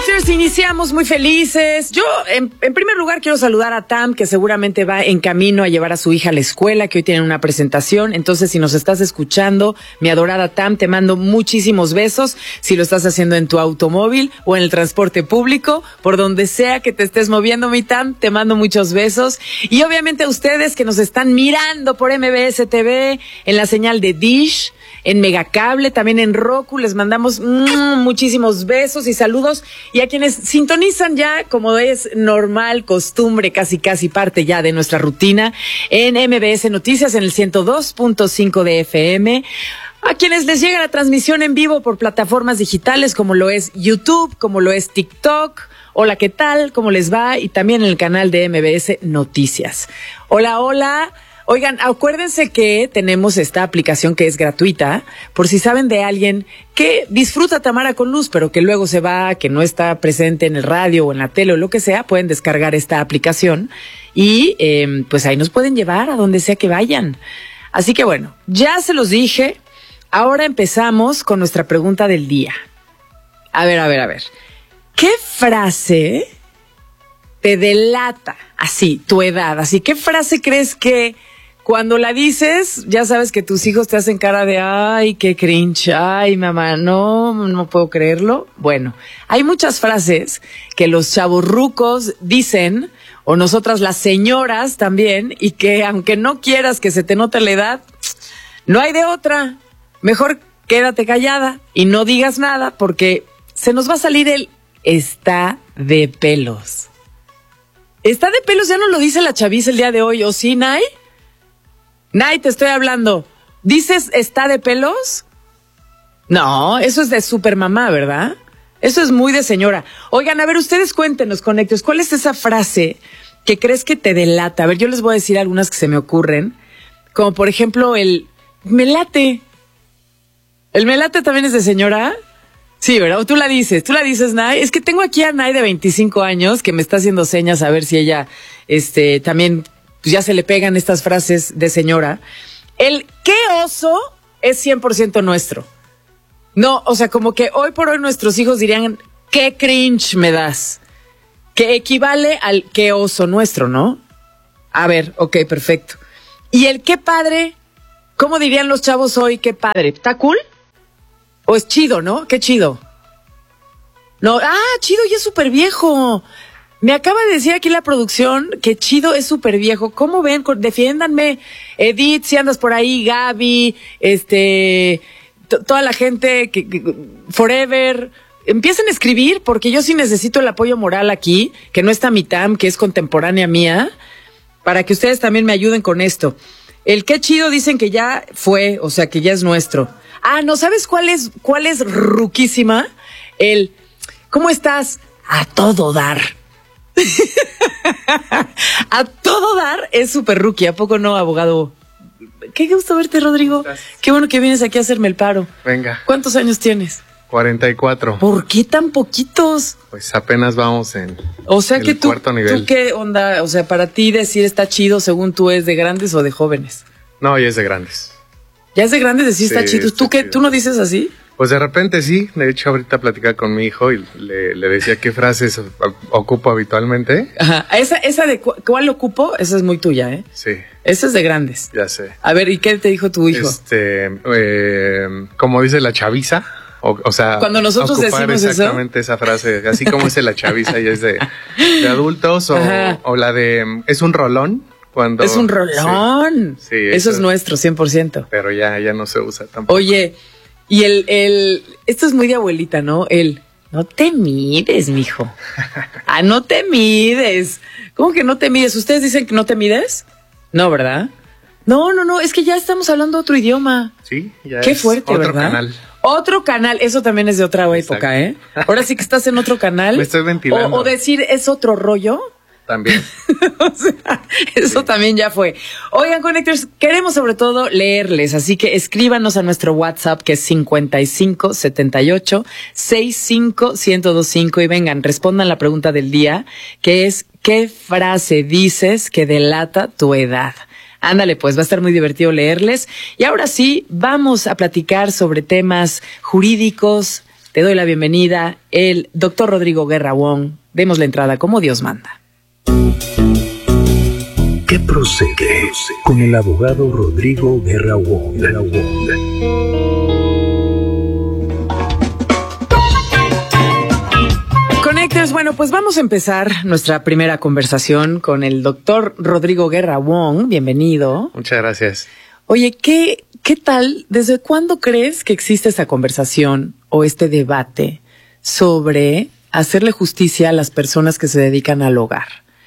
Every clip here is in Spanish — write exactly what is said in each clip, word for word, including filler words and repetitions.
Connectors, iniciamos muy felices. Yo, en, en primer lugar, quiero saludar a Tam, que seguramente va en camino a llevar a su hija a la escuela, que hoy tienen una presentación. Entonces, si nos estás escuchando, mi adorada Tam, te mando muchísimos besos. Si lo estás haciendo en tu automóvil o en el transporte público, por donde sea que te estés moviendo, mi Tam, te mando muchos besos. Y obviamente a ustedes que nos están mirando por M B S T V, en la señal de Dish, en Megacable, también en Roku, les mandamos mmm, muchísimos besos y saludos. Y a quienes sintonizan ya, como es normal, costumbre, casi casi parte ya de nuestra rutina, en M B S Noticias, en el ciento dos punto cinco de F M. A quienes les llega la transmisión en vivo por plataformas digitales, como lo es YouTube, como lo es TikTok. Hola, ¿qué tal? ¿Cómo les va? Y también en el canal de M B S Noticias. Hola, hola. Oigan, acuérdense que tenemos esta aplicación que es gratuita, por si saben de alguien que disfruta Tamara con Luz, pero que luego se va, que no está presente en el radio o en la tele o lo que sea, pueden descargar esta aplicación y eh, pues ahí nos pueden llevar a donde sea que vayan. Así que bueno, ya se los dije, ahora empezamos con nuestra pregunta del día. A ver, a ver, a ver. ¿Qué frase te delata así tu edad? Así, ¿qué frase crees que cuando la dices, ya sabes que tus hijos te hacen cara de, ay, qué cringe, ay, mamá, no, no puedo creerlo? Bueno, hay muchas frases que los chavorrucos dicen, o nosotras las señoras también, y que aunque no quieras que se te note la edad, no hay de otra. Mejor quédate callada y no digas nada, porque se nos va a salir el está de pelos. Está de pelos, ya no lo dice la chaviza el día de hoy, ¿o sí, Nay? Nay, te estoy hablando. ¿Dices está de pelos? No, eso es de super mamá, ¿verdad? Eso es muy de señora. Oigan, a ver, ustedes cuéntenos, Conectos, ¿cuál es esa frase que crees que te delata? A ver, yo les voy a decir algunas que se me ocurren, como por ejemplo el me late. ¿El me late también es de señora? Sí, ¿verdad? O tú la dices, tú la dices, Nay. Es que tengo aquí a Nay de veinticinco años que me está haciendo señas a ver si ella este, también pues ya se le pegan estas frases de señora. El qué oso es cien por ciento nuestro. No, o sea, como que hoy por hoy nuestros hijos dirían, qué cringe me das. Que equivale al qué oso nuestro, ¿no? A ver, ok, perfecto. Y el qué padre, ¿cómo dirían los chavos hoy qué padre? ¿Está cool? ¿O es chido, no? Qué chido. No, ah, chido ya es súper viejo. Me acaba de decir aquí la producción que chido es súper viejo. ¿Cómo ven? Defiéndanme. Edith, si andas por ahí, Gaby, este, t- toda la gente, que, que, Forever. Empiecen a escribir porque yo sí necesito el apoyo moral aquí, que no está mi Tam, que es contemporánea mía, para que ustedes también me ayuden con esto. El qué chido dicen que ya fue, o sea, que ya es nuestro. Ah, ¿no sabes cuál es, cuál es ruquísima? El, ¿cómo estás? A todo dar. A todo dar es súper rookie, ¿a poco no, abogado? Qué gusto verte, Rodrigo. Qué bueno que vienes aquí a hacerme el paro. Venga. ¿Cuántos años tienes? cuarenta y cuatro. ¿Por qué tan poquitos? Pues apenas vamos en O sea el que tú, cuarto nivel. ¿tú qué onda? O sea, para ti decir está chido según tú es de grandes o de jóvenes. No, ya es de grandes. Ya es de grandes decir Sí, está chido. está ¿Tú qué? chido. ¿Tú no dices así? Pues de repente sí. De hecho, ahorita platicaba con mi hijo y le, le decía qué frases o- ocupo habitualmente. Ajá. Esa, esa de cu- cuál ocupo, esa es muy tuya, ¿eh? Sí, Esa es de grandes. ya sé. A ver, ¿y qué te dijo tu hijo? Este, eh, como dice la chaviza. O, o sea, Cuando nosotros ocupar decimos eso. exactamente esa frase, así como dice la chaviza y es de, de adultos o, o la de es un rolón. Cuando, Es un rolón. Sí, sí, eso, eso es nuestro, cien por ciento. Pero ya, ya no se usa tampoco. Oye, y el, el, esto es muy de abuelita, ¿no? El, no te mides, mijo. Ah, no te mides. ¿Cómo que no te mides? ¿Ustedes dicen que no te mides? No, ¿verdad? No, no, no, es que ya estamos hablando otro idioma. Sí, ya Qué es fuerte, otro ¿verdad? canal. Otro canal, eso también es de otra época, ¿eh? Ahora sí que estás en otro canal. Me estoy ventilando. O, o decir, es otro rollo. También. O sea, eso sí. También ya fue. Oigan, Connectors, queremos sobre todo leerles, así que escríbanos a nuestro WhatsApp que es cincuenta y cinco setenta y ocho sesenta y cinco ciento veinticinco y vengan, respondan la pregunta del día, que es ¿qué frase dices que delata tu edad? Ándale, pues va a estar muy divertido leerles. Y ahora sí, vamos a platicar sobre temas jurídicos, te doy la bienvenida, el doctor Rodrigo Guerra Wong. Demos la entrada como Dios manda. ¿Qué procede con el abogado Rodrigo Guerra Wong? Connectors, bueno, pues vamos a empezar nuestra primera conversación con el doctor Rodrigo Guerra Wong. Bienvenido. Muchas gracias. Oye, ¿qué, qué tal? ¿Desde cuándo crees que existe esta conversación o este debate sobre hacerle justicia a las personas que se dedican al hogar?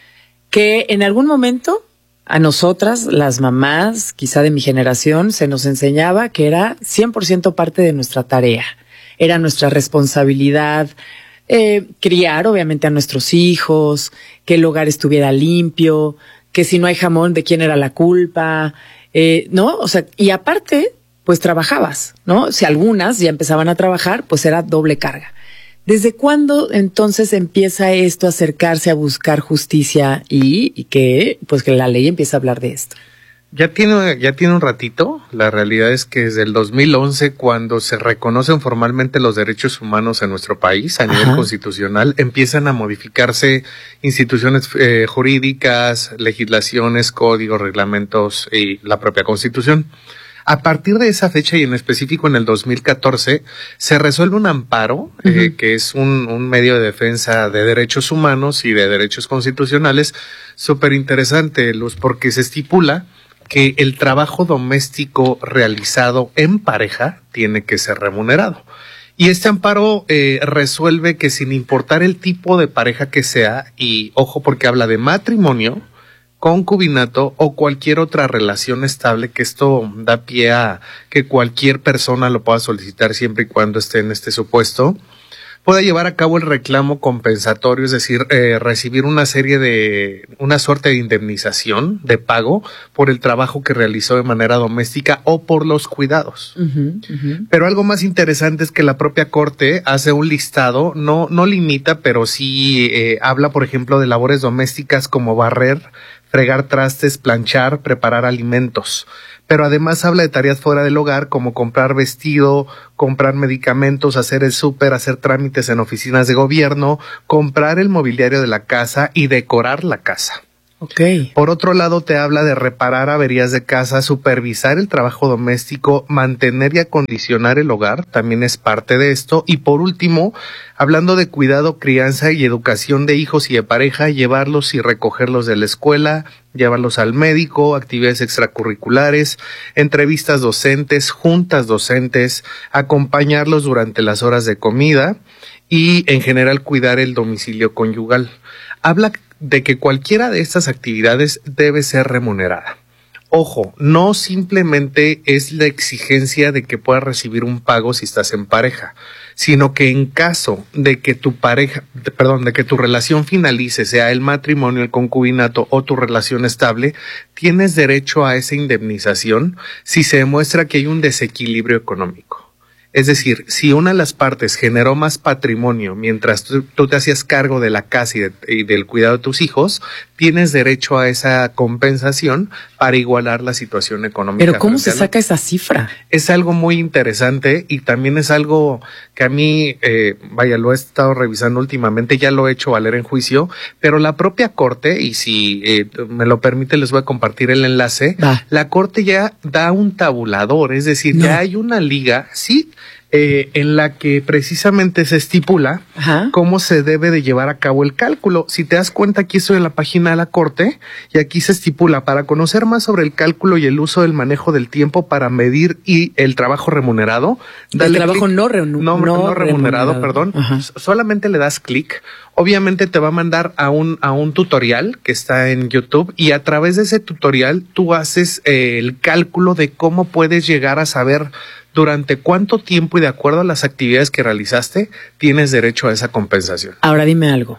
Que en algún momento a nosotras, las mamás, quizá de mi generación, se nos enseñaba que era cien por ciento parte de nuestra tarea. Era nuestra responsabilidad eh, criar, obviamente, a nuestros hijos, que el hogar estuviera limpio, que si no hay jamón, ¿de quién era la culpa? Eh, ¿no? O sea, y aparte, pues trabajabas, ¿no? Si algunas ya empezaban a trabajar, pues era doble carga. ¿Desde cuándo entonces empieza esto a acercarse a buscar justicia y, y que pues que la ley empieza a hablar de esto? Ya tiene, ya tiene un ratito. La realidad es que desde el dos mil once, cuando se reconocen formalmente los derechos humanos en nuestro país a nivel Ajá. constitucional, empiezan a modificarse instituciones eh, jurídicas, legislaciones, códigos, reglamentos y la propia Constitución. A partir de esa fecha y en específico en el dos mil catorce, se resuelve un amparo, uh-huh. eh, que es un, un medio de defensa de derechos humanos y de derechos constitucionales, súper interesante, Luz, porque se estipula que el trabajo doméstico realizado en pareja tiene que ser remunerado. Y este amparo eh, resuelve que sin importar el tipo de pareja que sea, y ojo porque habla de matrimonio, concubinato o cualquier otra relación estable, que esto da pie a que cualquier persona lo pueda solicitar siempre y cuando esté en este supuesto, pueda llevar a cabo el reclamo compensatorio, es decir, eh, recibir una serie de, una suerte de indemnización, de pago, por el trabajo que realizó de manera doméstica o por los cuidados. Uh-huh, uh-huh. Pero algo más interesante es que la propia Corte hace un listado, no, no limita, pero sí eh, habla, por ejemplo, de labores domésticas como barrer, fregar trastes, planchar, preparar alimentos. Pero además habla de tareas fuera del hogar como comprar vestido, comprar medicamentos, hacer el súper, hacer trámites en oficinas de gobierno, comprar el mobiliario de la casa y decorar la casa. Okay. Por otro lado, te habla de reparar averías de casa, supervisar el trabajo doméstico, mantener y acondicionar el hogar, también es parte de esto. Y por último, hablando de cuidado, crianza y educación de hijos y de pareja, llevarlos y recogerlos de la escuela, llevarlos al médico, actividades extracurriculares, entrevistas docentes, juntas docentes, acompañarlos durante las horas de comida y en general cuidar el domicilio conyugal. Habla de que cualquiera de estas actividades debe ser remunerada. Ojo, no simplemente es la exigencia de que puedas recibir un pago si estás en pareja, sino que en caso de que tu pareja, de, perdón, de que tu relación finalice, sea el matrimonio, el concubinato o tu relación estable, tienes derecho a esa indemnización si se demuestra que hay un desequilibrio económico. Es decir, si una de las partes generó más patrimonio mientras tú, tú te hacías cargo de la casa y, de, y del cuidado de tus hijos, tienes derecho a esa compensación para igualar la situación económica. Pero ¿cómo se saca esa cifra? Es algo muy interesante y también es algo que a mí, eh, vaya, lo he estado revisando últimamente, ya lo he hecho valer en juicio, pero la propia Corte, y si eh, me lo permite les voy a compartir el enlace, Va. La Corte ya da un tabulador, es decir, no. ya hay una liga, sí, Eh, en la que precisamente se estipula Ajá. cómo se debe de llevar a cabo el cálculo. Si te das cuenta, aquí estoy en la página de la Corte y aquí se estipula: para conocer más sobre el cálculo y el uso del manejo del tiempo para medir y el trabajo remunerado, dale el trabajo no, re no, no, no remunerado, remunerado, perdón, Ajá. solamente le das clic. Obviamente te va a mandar a un a un tutorial que está en YouTube y a través de ese tutorial tú haces eh, el cálculo de cómo puedes llegar a saber durante cuánto tiempo y de acuerdo a las actividades que realizaste tienes derecho a esa compensación. Ahora dime algo.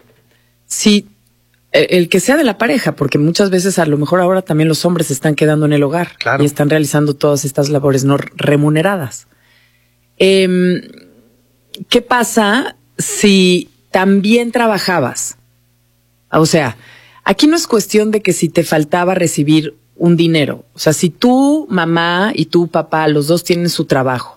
Si el, el que sea de la pareja, porque muchas veces a lo mejor ahora también los hombres se están quedando en el hogar claro. y están realizando todas estas labores no remuneradas. Eh, ¿Qué pasa si también trabajabas? O sea, aquí no es cuestión de que si te faltaba recibir un dinero. O sea, si tu mamá y tu papá, los dos tienen su trabajo,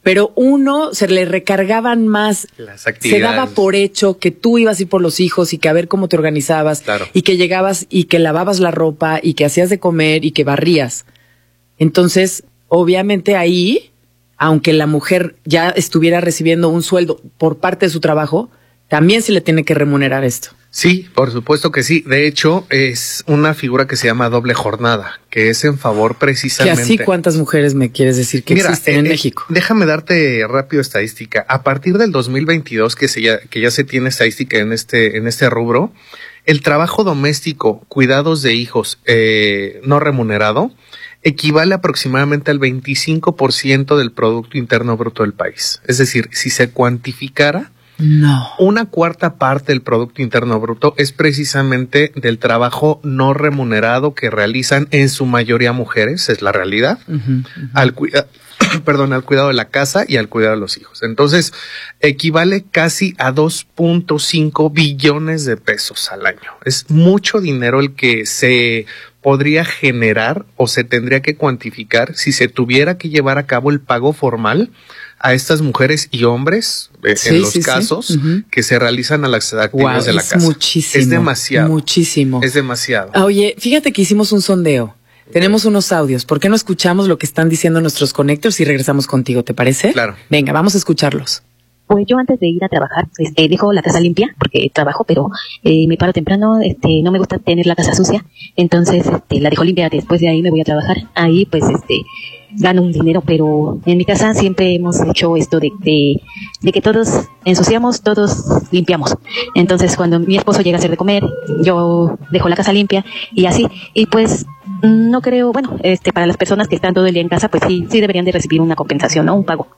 pero uno se le recargaban más, las actividades. Se daba por hecho que tú ibas a ir por los hijos y que a ver cómo te organizabas, claro. y que llegabas y que lavabas la ropa y que hacías de comer y que barrías. Entonces, obviamente ahí, aunque la mujer ya estuviera recibiendo un sueldo por parte de su trabajo, también se le tiene que remunerar esto. Sí, por supuesto que sí. De hecho, es una figura que se llama doble jornada, que es en favor precisamente... ¿Que así cuántas mujeres me quieres decir que Mira, existen eh, en eh, México? Déjame darte rápido estadística. A partir del dos mil veintidós, que, se ya, que ya se tiene estadística en este, en este rubro, el trabajo doméstico, cuidados de hijos eh, no remunerado, equivale aproximadamente al veinticinco por ciento del Producto Interno Bruto del país. Es decir, si se cuantificara, no. Una cuarta parte del Producto Interno Bruto es precisamente del trabajo no remunerado que realizan en su mayoría mujeres, es la realidad, uh-huh, uh-huh. al cuidado, perdón, al cuidado de la casa y al cuidado de los hijos. Entonces, equivale casi a dos punto cinco billones de pesos al año. Es mucho dinero el que se podría generar o se tendría que cuantificar si se tuviera que llevar a cabo el pago formal a estas mujeres y hombres eh, sí, en los sí, casos sí. Uh-huh. que se realizan a las actividades wow, de la es casa. Muchísimo, es demasiado. Muchísimo. Es demasiado. Oye, fíjate que hicimos un sondeo. Tenemos unos audios. ¿Por qué no escuchamos lo que están diciendo nuestros connectors y regresamos contigo? ¿Te parece? Claro. Venga, vamos a escucharlos. Pues yo antes de ir a trabajar, este, dejo la casa limpia, porque trabajo, pero eh, me paro temprano, este, no me gusta tener la casa sucia, entonces este, la dejo limpia, después de ahí me voy a trabajar, ahí pues este, gano un dinero, pero en mi casa siempre hemos hecho esto de, de, de que todos ensuciamos, todos limpiamos, entonces cuando mi esposo llega a hacer de comer, yo dejo la casa limpia, y así, y pues no creo, bueno, este, para las personas que están todo el día en casa, pues sí, sí deberían de recibir una compensación, ¿no? Un pago.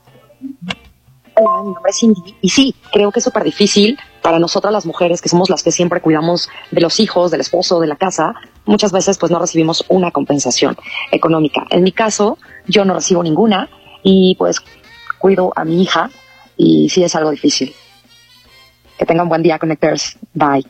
Hola, mi nombre es Cindy y sí, creo que es súper difícil para nosotras las mujeres que somos las que siempre cuidamos de los hijos, del esposo, de la casa. Muchas veces pues no recibimos una compensación económica. En mi caso, yo no recibo ninguna y pues cuido a mi hija y sí es algo difícil. Que tengan buen día, Connectors. Bye.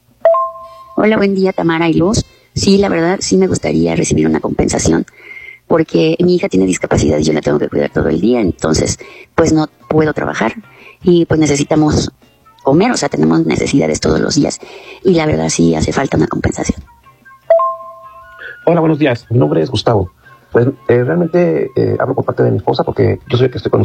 Hola, buen día, Tamara y Luz. Sí, la verdad, sí me gustaría recibir una compensación, porque mi hija tiene discapacidad y yo la tengo que cuidar todo el día, entonces pues no puedo trabajar y pues necesitamos comer, o sea, tenemos necesidades todos los días y la verdad sí hace falta una compensación. Hola, buenos días, mi nombre es Gustavo. Pues eh, realmente eh, hablo por parte de mi esposa porque yo soy el que estoy con